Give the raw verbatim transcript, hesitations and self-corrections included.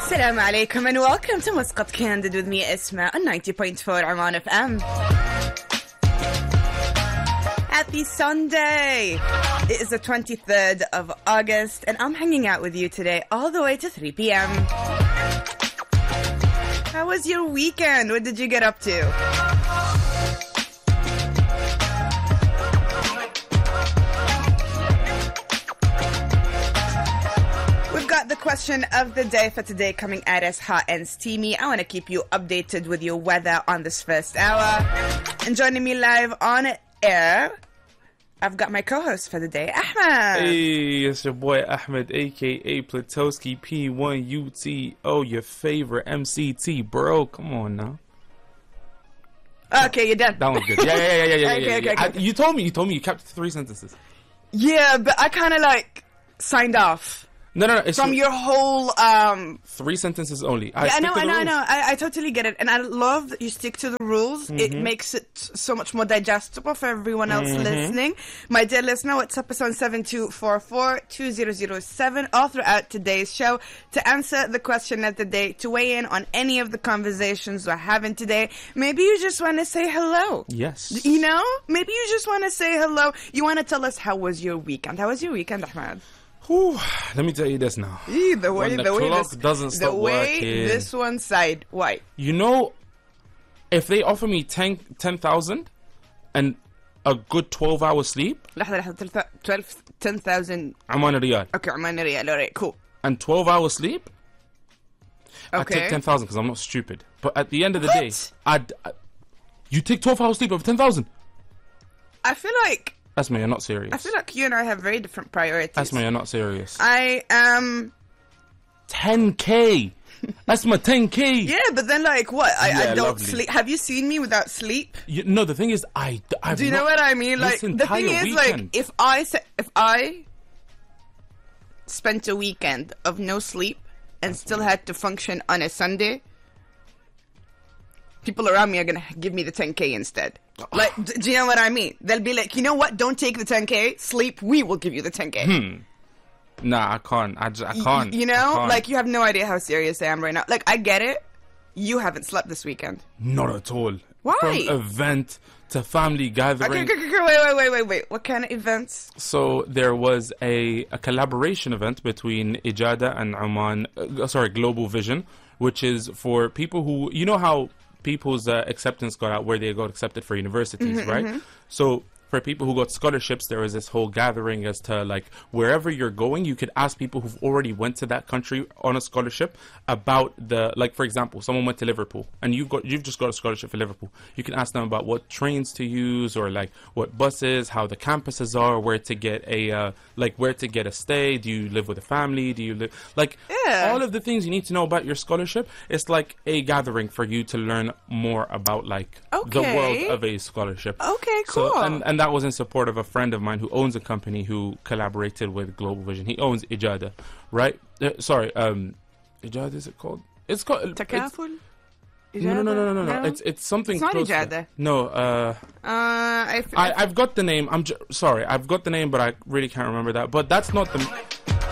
Assalamu alaikum and welcome to Muscat Candid with me, Isma, on ninety point four Oman F M. Happy Sunday! It is the twenty-third of August and I'm hanging out with you today all the way to three p.m. How was your weekend? What did you get up to? The question of the day for today coming at us hot and steamy. I want to keep you updated with your weather on this first hour. And joining me live on air, I've got my co-host for the day, Ahmed. Hey, it's your boy Ahmed, aka Platowski P one U T O, your favorite M C T, bro. Come on now. Okay, you're done. That one's good. Yeah, yeah, yeah, yeah, yeah. okay, yeah, okay, yeah. okay. I, you told me, you told me you kept three sentences. Yeah, but I kind of like signed off. No, no, no. It's From your whole, um... three sentences only. I yeah, I know, I know, rules. I know. I, I totally get it. And I love that you stick to the rules. Mm-hmm. It makes it so much more digestible for everyone else mm-hmm. listening. My dear listener, WhatsApp us on seven two four four two zero zero seven all throughout today's show to answer the question of the day, to weigh in on any of the conversations we're having today. Maybe you just want to say hello. Yes. You know? Maybe you just want to say hello. You want to tell us how was your weekend. How was your weekend, Ahmed? Whew, let me tell you this now. Eee, the way, when the, the way clock this, doesn't stop the way working. this one side, why? You know, if they offer me ten thousand and a good twelve hours sleep, لحظة لحظة twelve, ten thousand. عمان ريال. Okay, عمان ريال, alright, cool. And twelve hours sleep, okay. I take ten thousand because I'm not stupid. But at the end of the what? day, I'd, I, you take twelve hours sleep over ten thousand? I feel like... Asma, you're not serious. I feel like you and I have very different priorities. Asma, you're not serious. I am... ten K! Asma, ten K! Yeah, but then like what? I, yeah, I don't lovely. sleep. Have you seen me without sleep? You, no, the thing is, I... I've Do you know what I mean? Like, the thing is, weekend. like, if I, se- if I spent a weekend of no sleep and still had to function on a Sunday, people around me are going to give me the ten K instead. Like, d- do you know what I mean? They'll be like, you know what? Don't take the ten K. Sleep. We will give you the ten K. Hmm. Nah, I can't. I, just, I can't. Y- you know? Can't. Like, you have no idea how serious I am right now. Like, I get it. You haven't slept this weekend. Not at all. Why? From event to family gathering. Okay, okay, okay, wait, wait, wait, wait, wait. What kind of events? So there was a, a collaboration event between Ijada and Oman, uh, sorry, Global Vision, which is for people who, you know how people's uh, acceptance got out where they got accepted for universities, mm-hmm, right? Mm-hmm. So for people who got scholarships, there was this whole gathering as to like wherever you're going, you could ask people who've already went to that country on a scholarship about the, like for example, someone went to Liverpool and you've got you've just got a scholarship for Liverpool. You can ask them about what trains to use or like what buses, how the campuses are, where to get a uh, like where to get a stay. Do you live with a family? Do you live like yeah. all of the things you need to know about your scholarship? It's like a gathering for you to learn more about like okay. the world of a scholarship. Okay, cool. So, and, and that was in support of a friend of mine who owns a company who collaborated with Global Vision. He owns Ijada, right? Uh, sorry, um, Ijada is it called? It's called Takaful. No, no, no, no, no, no. It's it's something. It's not close Ijada. to, no, uh, uh, I, f- I I've got the name. I'm j- sorry, I've got the name, but I really can't remember that. But that's not the.